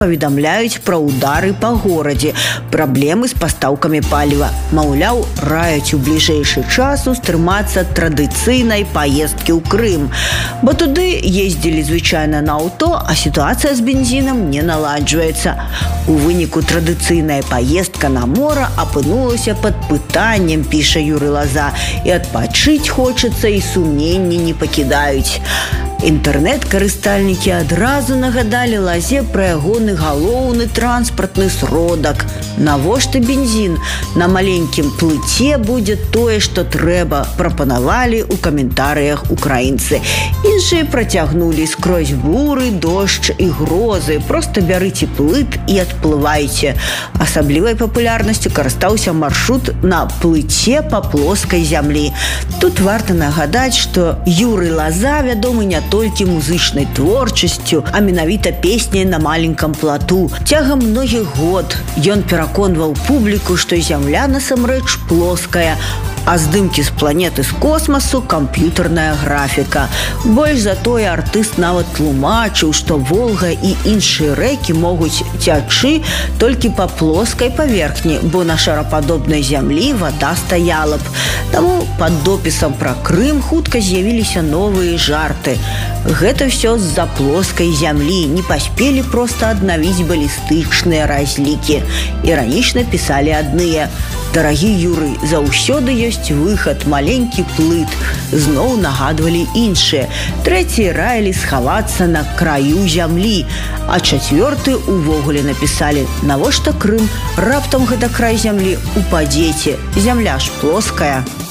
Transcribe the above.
паведамляюць пра ўдары па горадзе, праблемы з пастаўкамі паліва. Маўляў, раяць у бліжэйшы час устрымацца традыцыйнай паездкі ў Крым. Бо туды ездзілі звычайна на аўто, а сітуацыя з бензінам не наладжваецца. У выніку традыцыйная паездка на мора апынулася пад пытаннем, піша Юрый Лаза, і адпачыць хочацца, і сумненні не пакідаюць. Інтэрнэт-карыстальнікі адразу нагадалі Лазе пра ягоны галоўны транспартны сродак. Навошта бензін? На маленькім плыце будзе тое, што трэба, прапанавалі ў каментарыях украінцы. Іншыя працягнулі: скрозь буры, дождж і грозы. Проста бярыце плыт і адплывайце. Асаблівай папулярнасцю карыстаўся маршрут на плыце па плоскай зямлі. Тут варта нагадаць, што Юрый Лаза вядомы не толькі музычнай творчасцю, а менавіта песняй на маленькам плату. Цягам многіх год ён пераконваў публіку, што зямля насамрэч плоская, а здымкі з планеты з космасу камп'ютарная графіка. Больш за тое, артыст нават тлумачыў, што Волга і іншыя рэкі могуць цячы толькі па плоскай паверхні, бо на шарападобнай зямлі вада стаяла б. Таму пад допісам пра Крым хутка з'явіліся новыя жарты. Гэта ўсё з-за плоскай зямлі, не паспелі проста аднавіць балістычныя разлікі. Іранічна пісалі адныя: «Дарагі Юрый, заўсёды ёсць выхад, маленькі плыт». Зноў нагадвалі іншыя. Трэція раілі схавацца на краю зямлі. А чацвёрты увогуле напісалі: «Навошта Крым? Раптам гэта край зямлі, упадзеце. Зямля ж плоская».